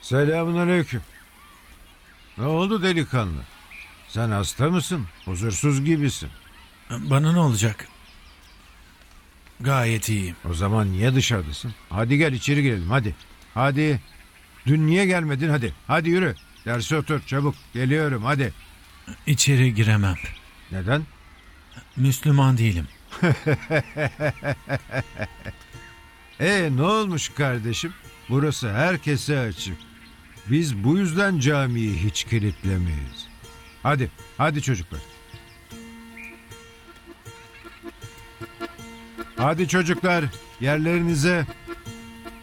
Selamünaleyküm. Ne oldu delikanlı? Sen hasta mısın? Huzursuz gibisin. Bana ne olacak? Gayet iyiyim. O zaman niye dışarıdasın? Hadi gel içeri girelim hadi. Hadi. Dün niye gelmedin hadi. Hadi yürü. Derse otur çabuk. Geliyorum hadi. İçeri giremem. Neden? Müslüman değilim. Ne olmuş kardeşim? Burası herkese açık. Biz bu yüzden camiyi hiç kilitlemeyiz. Hadi. Hadi çocuklar. Hadi çocuklar yerlerinize.